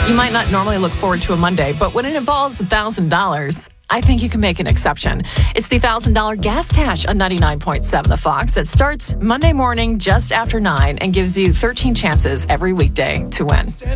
You might not normally look forward to a Monday, but when it involves $1,000, I think you can make an exception. It's the $1,000 Gas Cash on 99.7 The Fox that starts Monday morning just after 9 and gives you 13 chances every weekday to win.